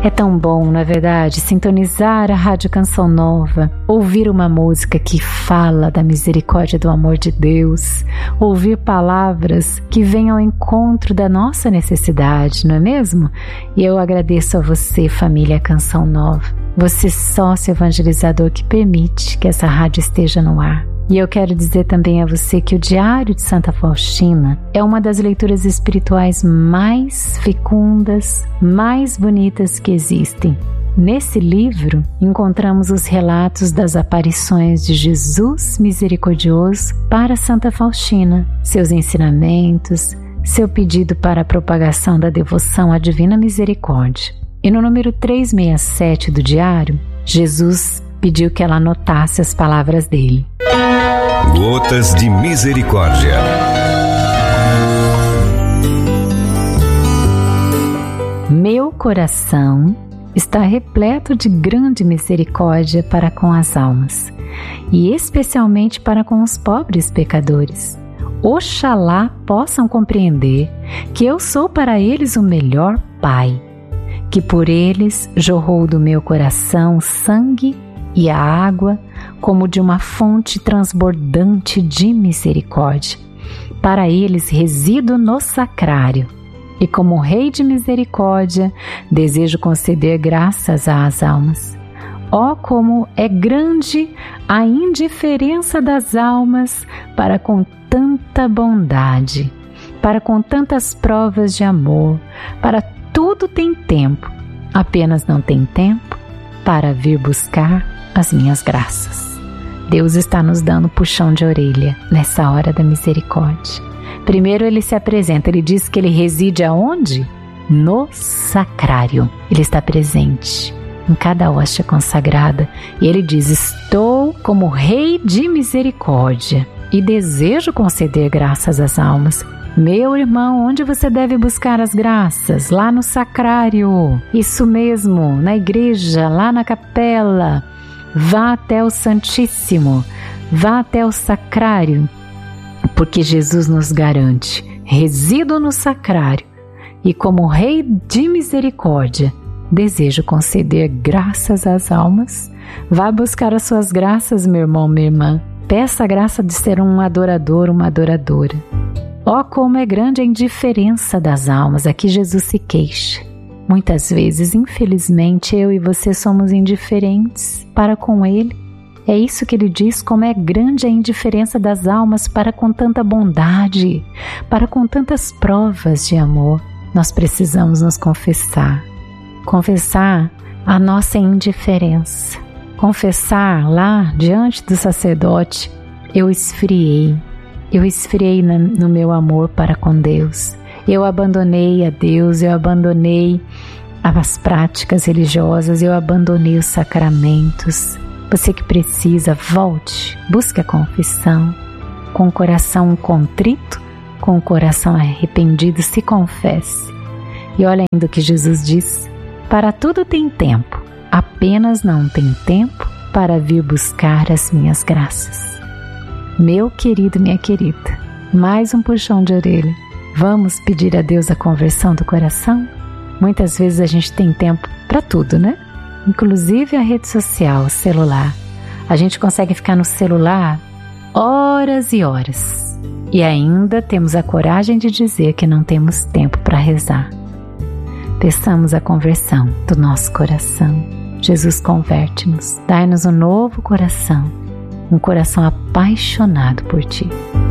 É tão bom, não é verdade, sintonizar a Rádio Canção Nova, ouvir uma música que fala da misericórdia do amor de Deus, ouvir palavras que venham ao encontro da nossa necessidade, não é mesmo? E eu agradeço a você, família Canção Nova, você sócio evangelizador que permite que essa rádio esteja no ar. E eu quero dizer também a você que o Diário de Santa Faustina é uma das leituras espirituais mais fecundas, mais bonitas que existem. Nesse livro, encontramos os relatos das aparições de Jesus misericordioso para Santa Faustina, seus ensinamentos, seu pedido para a propagação da devoção à Divina Misericórdia. E no número 367 do diário, Jesus pediu que ela anotasse as palavras dele. Gotas de Misericórdia. Meu coração está repleto de grande misericórdia para com as almas, e especialmente para com os pobres pecadores. Oxalá possam compreender que eu sou para eles o melhor Pai, que por eles jorrou do meu coração sangue e a água como de uma fonte transbordante de misericórdia. Para eles resido no sacrário, e como Rei de misericórdia, desejo conceder graças às almas. Ó, como é grande a indiferença das almas para com tanta bondade, para com tantas provas de amor, para tudo tem tempo, apenas não tem tempo para vir buscar as minhas graças. Deus está nos dando puxão de orelha nessa hora da misericórdia. Primeiro ele se apresenta, ele diz que ele reside aonde? No sacrário. Ele está presente em cada hóstia consagrada e ele diz: estou como Rei de misericórdia e desejo conceder graças às almas. Meu irmão, onde você deve buscar as graças? Lá no sacrário. Isso mesmo, na igreja, lá na capela. Vá até o Santíssimo, vá até o sacrário, porque Jesus nos garante: resido no sacrário e como Rei de misericórdia, desejo conceder graças às almas. Vá buscar as suas graças, meu irmão, minha irmã. Peça a graça de ser um adorador, uma adoradora. Ó, como é grande a indiferença das almas. Aqui Jesus se queixa. Muitas vezes, infelizmente, eu e você somos indiferentes para com Ele. É isso que Ele diz, como é grande a indiferença das almas para com tanta bondade, para com tantas provas de amor. Nós precisamos nos confessar a nossa indiferença, confessar lá diante do sacerdote: eu esfriei no meu amor para com Deus. Eu abandonei a Deus, eu abandonei as práticas religiosas, eu abandonei os sacramentos. Você que precisa, volte, busque a confissão. Com o coração contrito, com o coração arrependido, se confesse. E olha ainda o que Jesus diz: para tudo tem tempo, apenas não tem tempo para vir buscar as minhas graças. Meu querido, minha querida, mais um puxão de orelha. Vamos pedir a Deus a conversão do coração? Muitas vezes a gente tem tempo para tudo, né? Inclusive a rede social, o celular. A gente consegue ficar no celular horas e horas. E ainda temos a coragem de dizer que não temos tempo para rezar. Peçamos a conversão do nosso coração. Jesus, converte-nos. Dai-nos um novo coração, um coração apaixonado por Ti.